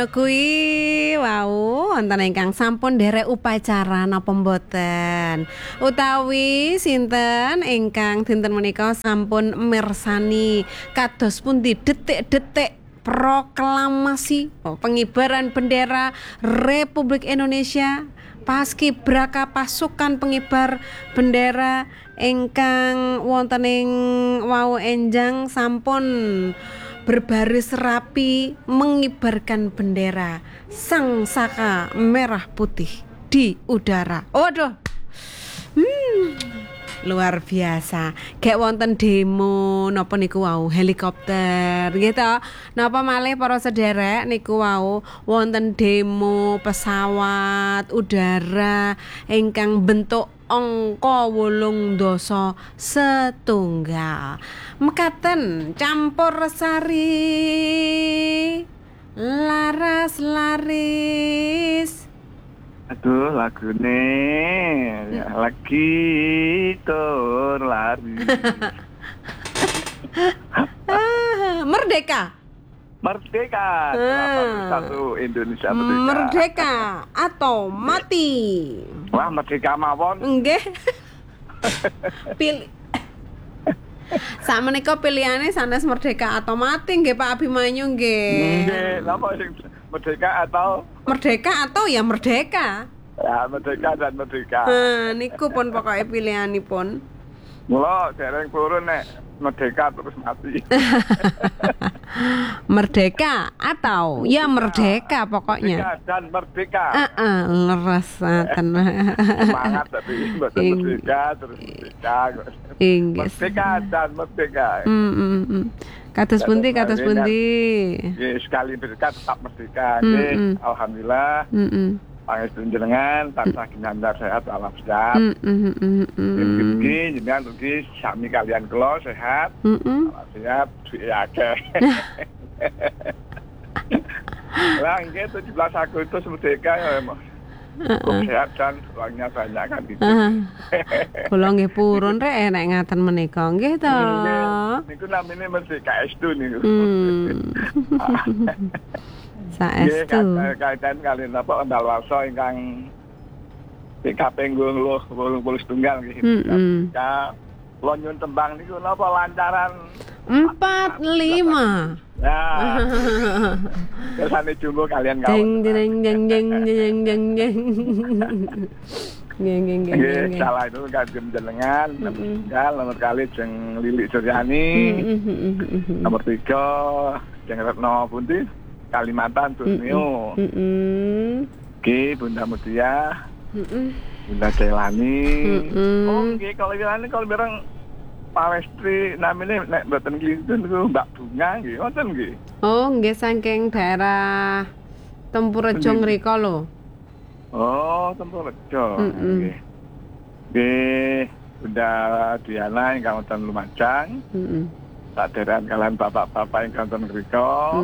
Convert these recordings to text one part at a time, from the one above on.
Kuwi wau wonten ingkang sampun nderek upacara napa mboten utawi sinten ingkang dinten menika sampun mirsani kados pundi detik-detik proklamasi pengibaran bendera Republik Indonesia Paskibraka pasukan pengibar bendera ingkang wonten ing wau enjang sampun berbaris rapi mengibarkan bendera sang saka merah putih di udara. Waduh, luar biasa. Kayak wonten demo napa niku wau helikopter gitu. Napa malih para sederek niku wau wonten demo pesawat udara ingkang bentuk angka 8.1 mekaten campur sari laras laris. Aduh lagune lagi tur lari. Merdeka. Merdeka. Satu Indonesia merdeka. Merdeka atau mati. Wah, merdeka mawon. Nggih. Pilih. Sakmenika pilihane sanes merdeka atau mati nggih Pak Abimanyu nggih. Nggih, napa sing merdeka atau ya merdeka. Ya, merdeka dan merdeka. Niku pun pokoke pilihanipun. Mula dereng purun nek merdeka terus mati. Merdeka atau ya merdeka pokoknya. Merdeka dan merdeka. Leres ten. Semangat tapi merdeka terus merdeka. Merdeka dan merdeka. Kados pundi. Nggih, sekali merdeka tetap merdeka. Nggih, alhamdulillah. Pangestu jenengan tansah ginandar sehat walafiat. Mugi jenengan ugi sami kalian kula sehat. Walafiat duwe akeh. Lah nggih 17 Agustus merdeka ya Mas. Sehat dan uangnya banyak kan gitu. Kula nggih purun rek nek ngaten menika nggih to. Niku namine merdeka estu niku. Saestu. Kaitan kali napa Andaluarsa ingkang PKP nggo 87 nggih. Kula nyun tembang niku napa lancaran 45. Ya. Kersane jumbo kalian kawan. Jeng. Nggih. Salah itu kagem jenengan. Nomor kali jeng Lilik Suryani. Nomor 3 jeng Retno Pundi. Kalimantan Tunio. Oke, Bunda Mutia. Bunda Celani. Oke, kalau bareng Pawestri namine nek mboten Clinton niku Mbak Bunga nggih, wonten nggih. Oh, nggih saking daerah Tempurejo ngrika lho. Oh, Tempurejo. Nggih. Nggih, Bunda Diana ingkang wonten Lumajang. Tak deran kalian bapak-bapak ingkang wonten ngrika.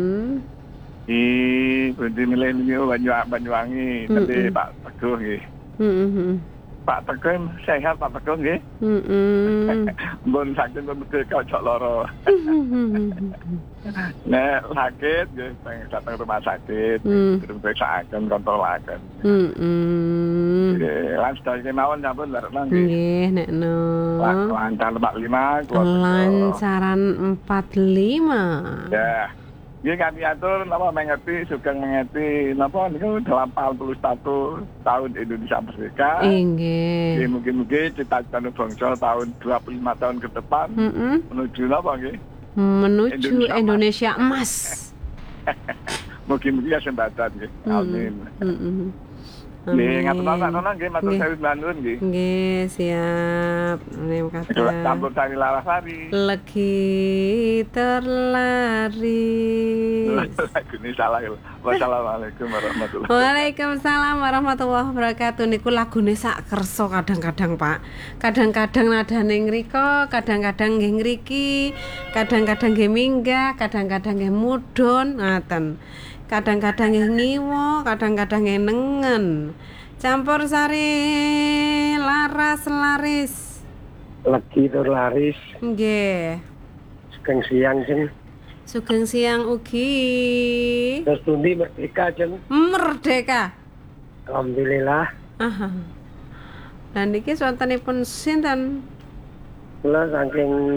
Bundi Milenio Banyuwangi tadi Pak Teguh nggih. Pak Teguh sehat Pak Teguh nggih. Mun saking merdeka cok loro. Nek sakit nggih pengen datang rumah sakit, diperiksakan kontrolaken. Nggih, lan sedaya mawon sampun nggih. Nggih, nek no. Lancar 45 Lancaran 45. Ya. Nggih kami atur napa mengerti sugeng mengerti napa niku 81 tahun Indonesia merdeka. Nggih. Mungkin cita-cita bangsa tahun 25 tahun ke depan menuju napa nggih? Menuju Indonesia emas. Mungkin ya sembatan nggih. Amin. Nggih, ngatur nggih matur sawit nuwun nggih. Nggih, siap. Terima kasih. Campur sari larasari. Lagi terlari. Lagune salah. Wassalamualaikum warahmatullahi wabarakatuh. Waalaikumsalam warahmatullahi wabarakatuh. Niku lagune sak kersa kadang-kadang, Pak. Kadang-kadang nadane ngrika, kadang-kadang nggih ngriki, kadang-kadang nggih minggah, kadang-kadang nggih mudhun, ngaten. Kadang-kadang ngiwo, kadang-kadang nengen. Campur sari laras laris. Lagi tur laris. Nggih. Sekeng siang sing Sugeng siang ugi. Terus pundi merdeka jeng. Merdeka. Alhamdulillah. Aha. Lah niki wontenipun sinten? Kula saking